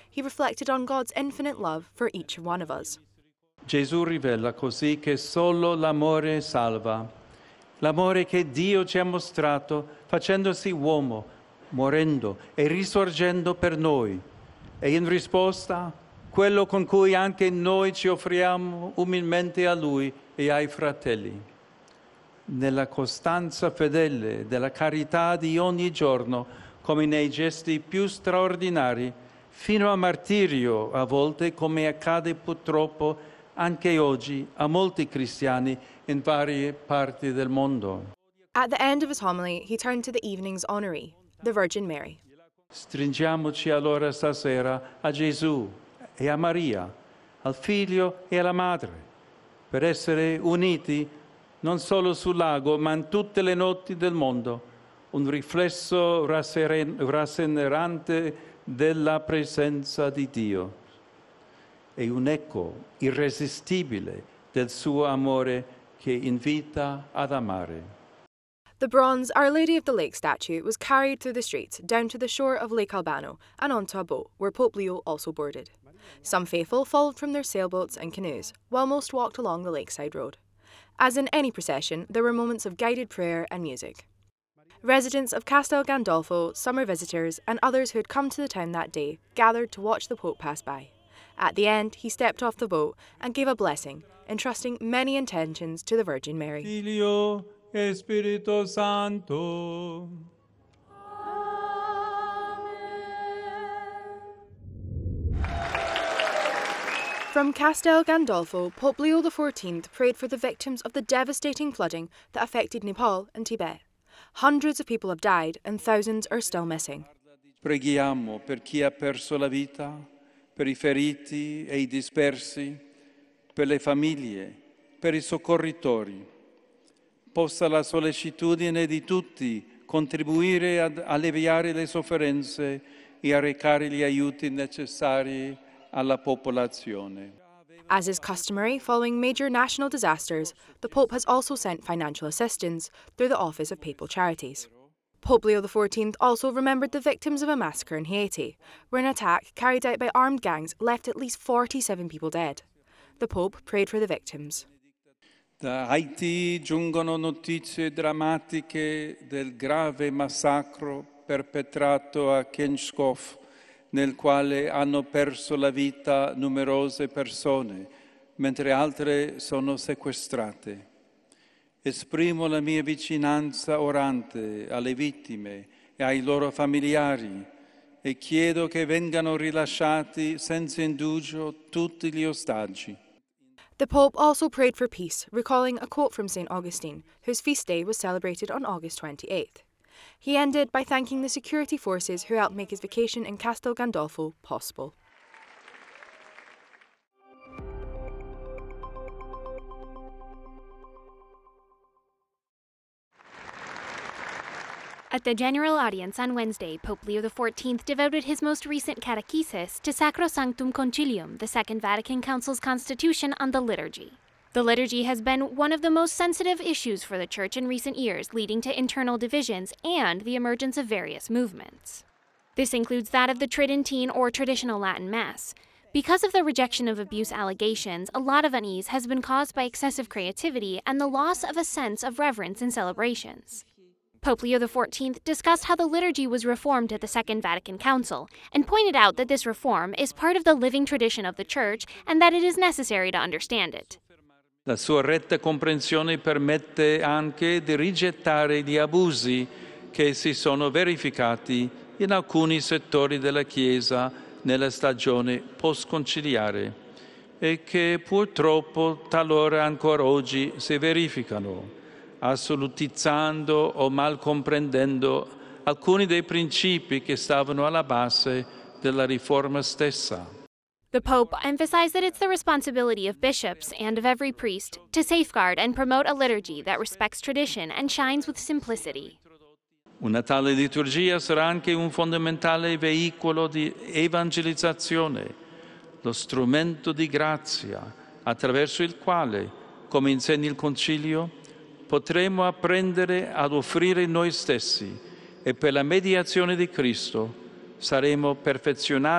he reflected on God's infinite love for each one of us. Gesù rivela così che solo l'amore salva, l'amore che Dio ci ha mostrato facendosi uomo, morendo e risorgendo per noi. E in risposta, quello con cui anche noi ci offriamo umilmente a Lui e ai fratelli. Nella costanza fedele della carità di ogni giorno, come nei gesti più straordinari, fino a martirio a volte, come accade purtroppo anche oggi a molti cristiani in varie parti del mondo. At the end of his homily, he turned to the evening's honoree, the Virgin Mary. Stringiamoci allora stasera a Gesù e a Maria, al Figlio e alla Madre, per essere uniti non solo sul lago, ma in tutte le notti del mondo, un riflesso rasserenante della presenza di Dio e un eco irresistibile del suo amore che invita ad amare. The bronze Our Lady of the Lake statue was carried through the streets down to the shore of Lake Albano and onto a boat where Pope Leo also boarded. Some faithful followed from their sailboats and canoes, while most walked along the lakeside road. As in any procession, there were moments of guided prayer and music. Residents of Castel Gandolfo, summer visitors, and others who had come to the town that day gathered to watch the Pope pass by. At the end, he stepped off the boat and gave a blessing, entrusting many intentions to the Virgin Mary. Figlio e Spirito Santo. From Castel Gandolfo, Pope Leo XIV prayed for the victims of the devastating flooding that affected Nepal and Tibet. Hundreds of people have died and thousands are still missing. Preghiamo per chi ha perso la vita, per i feriti e i dispersi, per le famiglie, per i soccorritori. Possa la sollecitudine di tutti contribuire ad alleviare le sofferenze e a recare gli aiuti necessari alla popolazione. As is customary following major national disasters, the Pope has also sent financial assistance through the Office of Papal Charities. Pope Leo XIV also remembered the victims of a massacre in Haiti, where an attack carried out by armed gangs left at least 47 people dead. The Pope prayed for the victims. Da Haiti giungono notizie drammatiche del grave massacro perpetrato a Kenskov, nel quale hanno perso la vita numerose persone, mentre altre sono sequestrate. Esprimo la mia vicinanza orante alle vittime e ai loro familiari e chiedo che vengano rilasciati senza indugio tutti gli ostaggi. The Pope also prayed for peace, recalling a quote from St. Augustine, whose feast day was celebrated on August 28th. He ended by thanking the security forces who helped make his vacation in Castel Gandolfo possible. At the general audience on Wednesday, Pope Leo XIV devoted his most recent catechesis to Sacrosanctum Concilium, the Second Vatican Council's constitution on the liturgy. The liturgy has been one of the most sensitive issues for the Church in recent years, leading to internal divisions and the emergence of various movements. This includes that of the Tridentine or traditional Latin Mass. Because of the rejection of abuse allegations, a lot of unease has been caused by excessive creativity and the loss of a sense of reverence in celebrations. Pope Leo XIV discussed how the liturgy was reformed at the Second Vatican Council and pointed out that this reform is part of the living tradition of the Church and that it is necessary to understand it. La sua retta comprensione permette anche di rigettare gli abusi che si sono verificati in alcuni settori della Chiesa nella stagione post-conciliare e che purtroppo talora ancora oggi si verificano, assolutizzando o mal comprendendo alcuni dei principi che stavano alla base della riforma stessa. The Pope emphasized that it's the responsibility of bishops and of every priest to safeguard and promote a liturgy that respects tradition and shines with simplicity. Una tale liturgia sarà anche un fondamentale veicolo di evangelizzazione, lo strumento di grazia attraverso il quale, come insegna il Concilio, potremo apprendere ad offrire noi stessi e per la mediazione di Cristo saremo perfezionati